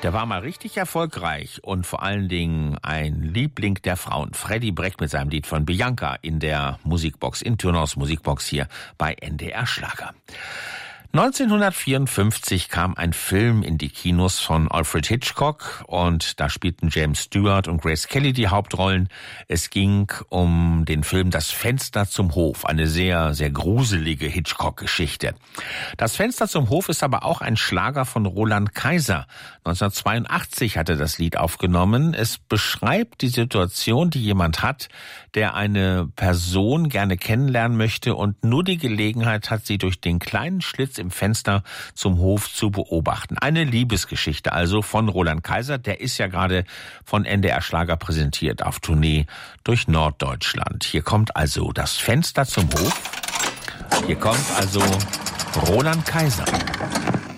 Der war mal richtig erfolgreich und vor allen Dingen ein Liebling der Frauen. Freddie Brecht mit seinem Lied von Bianca in der Musikbox, in Turnhaus Musikbox hier bei NDR Schlager. 1954 kam ein Film in die Kinos von Alfred Hitchcock und da spielten James Stewart und Grace Kelly die Hauptrollen. Es ging um den Film Das Fenster zum Hof, eine sehr, sehr gruselige Hitchcock-Geschichte. Das Fenster zum Hof ist aber auch ein Schlager von Roland Kaiser. 1982 hat er das Lied aufgenommen. Es beschreibt die Situation, die jemand hat, der eine Person gerne kennenlernen möchte und nur die Gelegenheit hat, sie durch den kleinen Schlitz im Fenster zum Hof zu beobachten. Eine Liebesgeschichte also von Roland Kaiser. Der ist ja gerade von NDR Schlager präsentiert auf Tournee durch Norddeutschland. Hier kommt also das Fenster zum Hof. Hier kommt also Roland Kaiser.